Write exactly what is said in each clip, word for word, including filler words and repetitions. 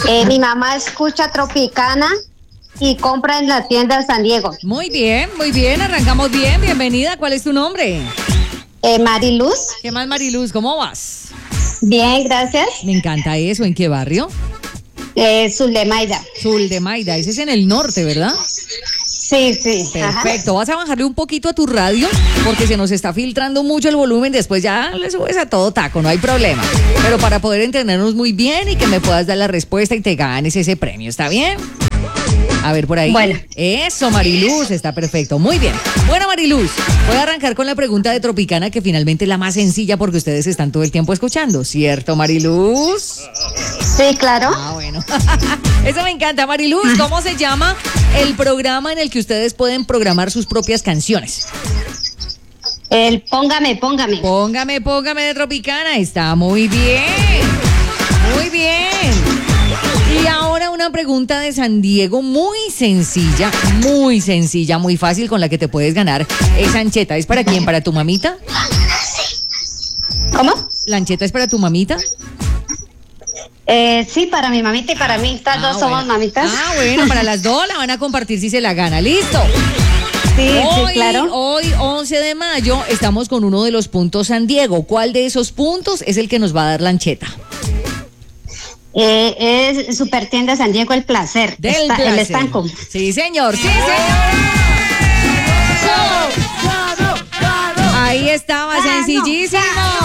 Eh, mi mamá escucha Tropicana y compra en la tienda San Diego. Muy bien, muy bien, arrancamos bien. Bienvenida, ¿cuál es tu nombre? Eh, Mariluz. ¿Qué más, Mariluz? ¿Cómo vas? Bien, gracias. Me encanta eso. ¿En qué barrio? Eh, Zulemaida. Zulemaida, ese es en el norte, ¿verdad? Sí, sí. Perfecto, Ajá. vas a bajarle un poquito a tu radio porque se nos está filtrando mucho el volumen, después ya le subes a todo taco, no hay problema. Pero para poder entendernos muy bien y que me puedas dar la respuesta y te ganes ese premio, ¿está bien? A ver, por ahí. Bueno. Eso, Mariluz, está perfecto. Muy bien. Bueno, Mariluz, voy a arrancar con la pregunta de Tropicana, que finalmente es la más sencilla porque ustedes están todo el tiempo escuchando, ¿cierto, Mariluz? Sí, claro. Ah, bueno. Eso me encanta, Mariluz. ¿Cómo se llama el programa en el que ustedes pueden programar sus propias canciones? El Póngame, Póngame. Póngame, póngame de Tropicana. Está muy bien. Muy bien. Y ahora una pregunta de San Diego muy sencilla, muy sencilla, muy fácil, con la que te puedes ganar esa ancheta. ¿Es para quién? ¿Para tu mamita? ¿Cómo? ¿La ancheta es para tu mamita? Eh, sí, para mi mamita y para mí. Estas Ah, dos somos bueno. mamitas. Ah, bueno, para las dos la van a compartir si se la gana. ¿Listo? Sí, Hoy, sí, claro. hoy, once de mayo, estamos con uno de los puntos San Diego. ¿Cuál de esos puntos es el que nos va a dar la ancheta? Eh, es Super Tienda San Diego, El Placer. Del Está- placer. El estanco. Sí, señor, sí, señor. Ahí estaba, sencillísimo.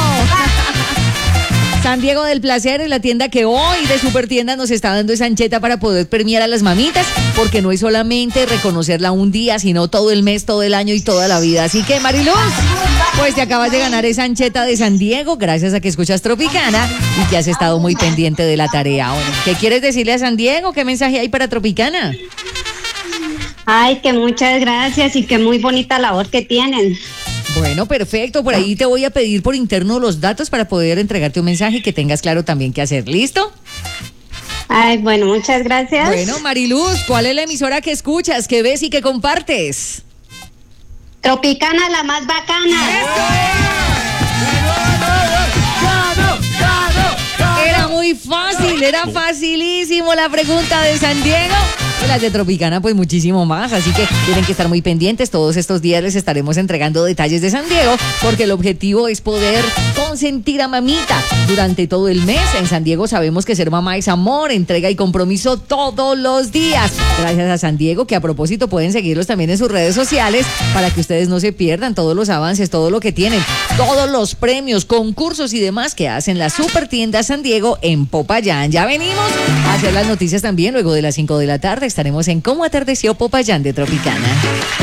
San Diego del Placer es la tienda que hoy de Super Tienda nos está dando esa ancheta para poder premiar a las mamitas, porque no es solamente reconocerla un día, sino todo el mes, todo el año y toda la vida. Así que, Mariluz, pues te acabas de ganar esa ancheta de San Diego gracias a que escuchas Tropicana y que has estado muy pendiente de la tarea. Bueno, ¿qué quieres decirle a San Diego? ¿Qué mensaje hay para Tropicana? Ay, que muchas gracias y que muy bonita labor que tienen. Bueno, perfecto. Por ahí te voy a pedir por interno los datos para poder entregarte un mensaje y que tengas claro también qué hacer. ¿Listo? Ay, bueno, muchas gracias. Bueno, Mariluz, ¿cuál es la emisora que escuchas, que ves y que compartes? Tropicana, la más bacana. Era muy fácil, era facilísimo la pregunta de San Diego. Y las de Tropicana, pues muchísimo más. Así que tienen que estar muy pendientes. Todos estos días les estaremos entregando detalles de San Diego, porque el objetivo es poder consentir a mamita durante todo el mes. En San Diego sabemos que ser mamá es amor, entrega y compromiso todos los días. Gracias a San Diego, que a propósito pueden seguirlos también en sus redes sociales para que ustedes no se pierdan todos los avances, todo lo que tienen, todos los premios, concursos y demás que hacen la Super Tienda San Diego en Popayán. Ya venimos a hacer las noticias también luego de las cinco de la tarde. Estaremos en Cómo Atardeció Popayán de Tropicana.